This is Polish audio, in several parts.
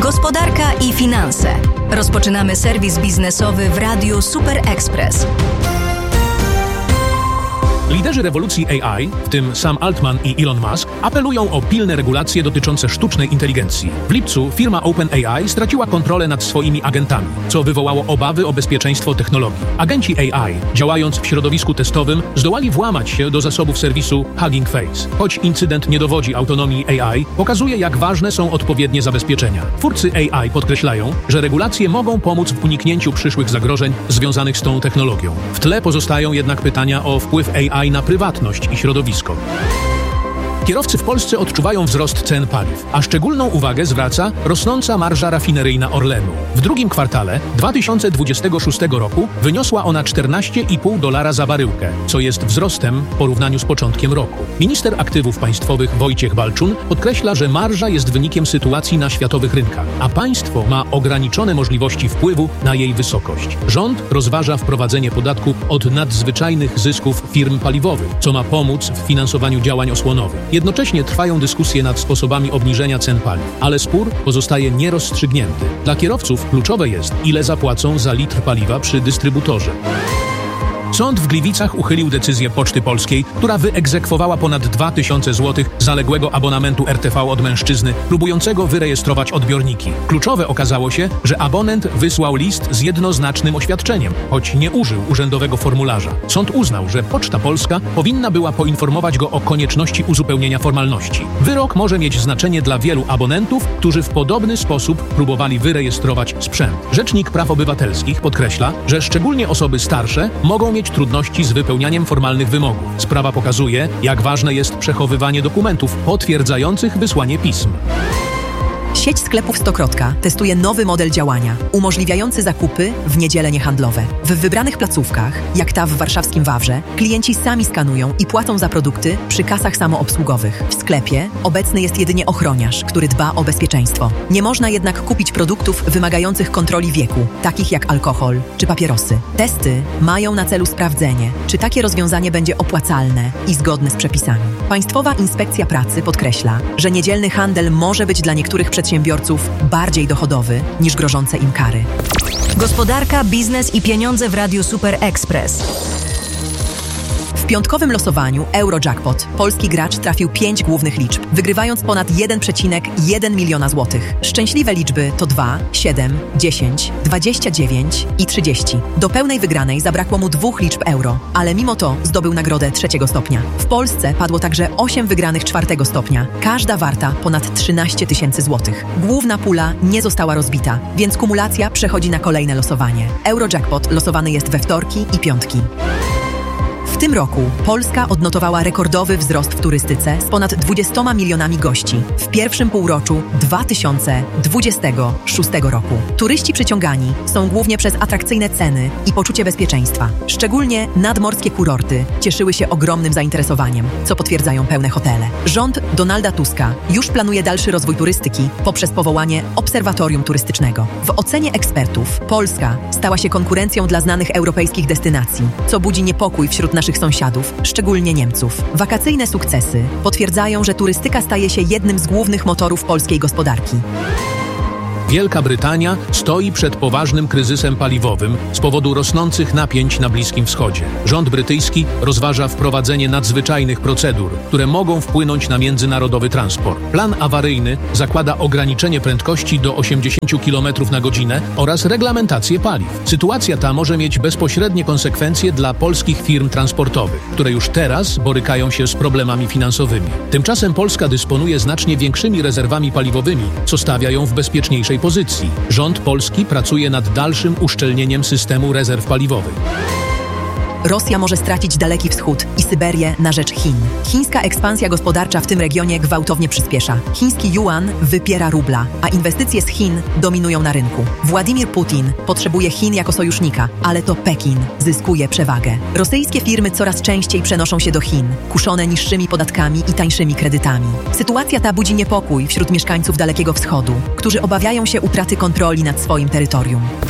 Gospodarka i finanse. Rozpoczynamy serwis biznesowy w Radiu Super Express. Liderzy rewolucji AI, w tym Sam Altman i Elon Musk, apelują o pilne regulacje dotyczące sztucznej inteligencji. W lipcu firma OpenAI straciła kontrolę nad swoimi agentami, co wywołało obawy o bezpieczeństwo technologii. Agenci AI, działając w środowisku testowym, zdołali włamać się do zasobów serwisu Hugging Face. Choć incydent nie dowodzi autonomii AI, pokazuje, jak ważne są odpowiednie zabezpieczenia. Twórcy AI podkreślają, że regulacje mogą pomóc w uniknięciu przyszłych zagrożeń związanych z tą technologią. W tle pozostają jednak pytania o wpływ AI na prywatność i środowisko. Kierowcy w Polsce odczuwają wzrost cen paliw, a szczególną uwagę zwraca rosnąca marża rafineryjna Orlenu. W drugim kwartale 2026 roku wyniosła ona $14,5 za baryłkę, co jest wzrostem w porównaniu z początkiem roku. Minister aktywów państwowych Wojciech Balczun podkreśla, że marża jest wynikiem sytuacji na światowych rynkach, a państwo ma ograniczone możliwości wpływu na jej wysokość. Rząd rozważa wprowadzenie podatku od nadzwyczajnych zysków firm paliwowych, co ma pomóc w finansowaniu działań osłonowych. Jednocześnie trwają dyskusje nad sposobami obniżenia cen paliw, ale spór pozostaje nierozstrzygnięty. Dla kierowców kluczowe jest, ile zapłacą za litr paliwa przy dystrybutorze. Sąd w Gliwicach uchylił decyzję Poczty Polskiej, która wyegzekwowała ponad 2000 zł zaległego abonamentu RTV od mężczyzny próbującego wyrejestrować odbiorniki. Kluczowe okazało się, że abonent wysłał list z jednoznacznym oświadczeniem, choć nie użył urzędowego formularza. Sąd uznał, że Poczta Polska powinna była poinformować go o konieczności uzupełnienia formalności. Wyrok może mieć znaczenie dla wielu abonentów, którzy w podobny sposób próbowali wyrejestrować sprzęt. Rzecznik Praw Obywatelskich podkreśla, że szczególnie osoby starsze mogą mieć trudności z wypełnianiem formalnych wymogów. Sprawa pokazuje, jak ważne jest przechowywanie dokumentów potwierdzających wysłanie pism. Sieć sklepów Stokrotka testuje nowy model działania, umożliwiający zakupy w niedziele niehandlowe. W wybranych placówkach, jak ta w warszawskim Wawrze, klienci sami skanują i płacą za produkty przy kasach samoobsługowych. W sklepie obecny jest jedynie ochroniarz, który dba o bezpieczeństwo. Nie można jednak kupić produktów wymagających kontroli wieku, takich jak alkohol czy papierosy. Testy mają na celu sprawdzenie, czy takie rozwiązanie będzie opłacalne i zgodne z przepisami. Państwowa Inspekcja Pracy podkreśla, że niedzielny handel może być dla niektórych przedsiębiorców bardziej dochodowy niż grożące im kary. Gospodarka, biznes i pieniądze w Radiu Super Express. W piątkowym losowaniu Eurojackpot polski gracz trafił 5 głównych liczb, wygrywając ponad 1,1 miliona złotych. Szczęśliwe liczby to 2, 7, 10, 29 i 30. Do pełnej wygranej zabrakło mu 2 liczb euro, ale mimo to zdobył nagrodę 3. stopnia. W Polsce padło także 8 wygranych 4. stopnia, każda warta ponad 13 000 złotych. Główna pula nie została rozbita, więc kumulacja przechodzi na kolejne losowanie. Eurojackpot losowany jest we wtorki i piątki. W tym roku Polska odnotowała rekordowy wzrost w turystyce z ponad 20 milionami gości w pierwszym półroczu 2026 roku. Turyści przyciągani są głównie przez atrakcyjne ceny i poczucie bezpieczeństwa. Szczególnie nadmorskie kurorty cieszyły się ogromnym zainteresowaniem, co potwierdzają pełne hotele. Rząd Donalda Tuska już planuje dalszy rozwój turystyki poprzez powołanie obserwatorium turystycznego. W ocenie ekspertów Polska stała się konkurencją dla znanych europejskich destynacji, co budzi niepokój wśród naszych sąsiadów, szczególnie Niemców. Wakacyjne sukcesy potwierdzają, że turystyka staje się jednym z głównych motorów polskiej gospodarki. Wielka Brytania stoi przed poważnym kryzysem paliwowym z powodu rosnących napięć na Bliskim Wschodzie. Rząd brytyjski rozważa wprowadzenie nadzwyczajnych procedur, które mogą wpłynąć na międzynarodowy transport. Plan awaryjny zakłada ograniczenie prędkości do 80 km na godzinę oraz reglamentację paliw. Sytuacja ta może mieć bezpośrednie konsekwencje dla polskich firm transportowych, które już teraz borykają się z problemami finansowymi. Tymczasem Polska dysponuje znacznie większymi rezerwami paliwowymi, co stawia ją w bezpieczniejszej pozycji. Rząd polski pracuje nad dalszym uszczelnieniem systemu rezerw paliwowych. Rosja może stracić Daleki Wschód i Syberię na rzecz Chin. Chińska ekspansja gospodarcza w tym regionie gwałtownie przyspiesza. Chiński juan wypiera rubla, a inwestycje z Chin dominują na rynku. Władimir Putin potrzebuje Chin jako sojusznika, ale to Pekin zyskuje przewagę. Rosyjskie firmy coraz częściej przenoszą się do Chin, kuszone niższymi podatkami i tańszymi kredytami. Sytuacja ta budzi niepokój wśród mieszkańców Dalekiego Wschodu, którzy obawiają się utraty kontroli nad swoim terytorium.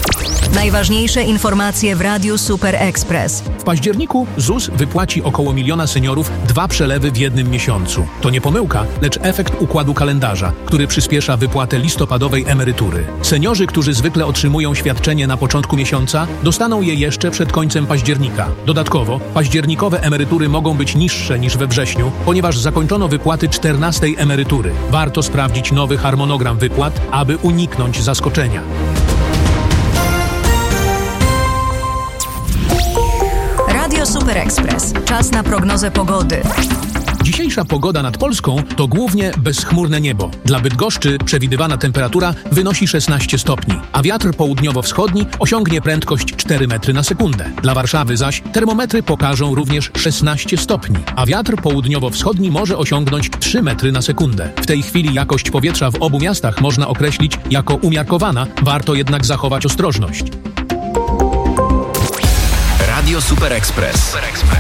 Najważniejsze informacje w Radiu Super Express. W październiku ZUS wypłaci około 1 miliona seniorów 2 przelewy w jednym miesiącu. To nie pomyłka, lecz efekt układu kalendarza, który przyspiesza wypłatę listopadowej emerytury. Seniorzy, którzy zwykle otrzymują świadczenie na początku miesiąca, dostaną je jeszcze przed końcem października. Dodatkowo, październikowe emerytury mogą być niższe niż we wrześniu, ponieważ zakończono wypłaty 14. emerytury. Warto sprawdzić nowy harmonogram wypłat, aby uniknąć zaskoczenia. Radio Super Express. Czas na prognozę pogody. Dzisiejsza pogoda nad Polską to głównie bezchmurne niebo. Dla Bydgoszczy przewidywana temperatura wynosi 16 stopni, a wiatr południowo-wschodni osiągnie prędkość 4 metry na sekundę. Dla Warszawy zaś termometry pokażą również 16 stopni, a wiatr południowo-wschodni może osiągnąć 3 metry na sekundę. W tej chwili jakość powietrza w obu miastach można określić jako umiarkowana, warto jednak zachować ostrożność. Radio Super Express.